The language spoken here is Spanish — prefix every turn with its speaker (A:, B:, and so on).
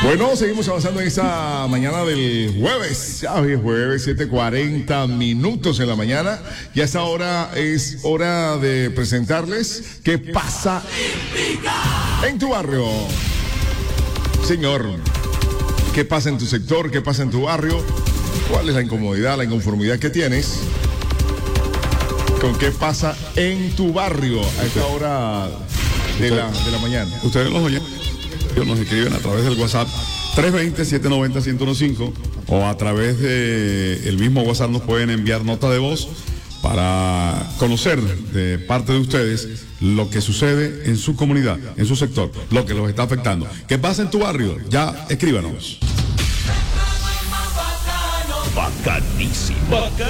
A: Bueno, seguimos avanzando en esta mañana del jueves. Ya hoy es jueves, 7:40 minutos en la mañana. Y a esta hora es hora de presentarles qué pasa en tu barrio. Señor, ¿qué pasa en tu sector? ¿Qué pasa en tu barrio? ¿Cuál es la incomodidad, la inconformidad que tienes? ¿Con qué pasa en tu barrio a esta hora de la mañana?
B: Ustedes los oyentes nos escriben a través del WhatsApp 320-790-1015 o a través del mismo WhatsApp nos pueden enviar nota de voz para conocer de parte de ustedes lo que sucede en su comunidad, en su sector, lo que los está afectando. ¿Qué pasa en tu barrio? Ya escríbanos.
C: Bacanísimo.